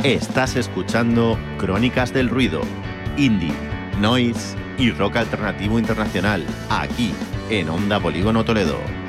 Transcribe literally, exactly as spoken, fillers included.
Estás escuchando Crónicas del Ruido, Indie, Noise y Rock Alternativo Internacional, aquí en Onda Polígono Toledo.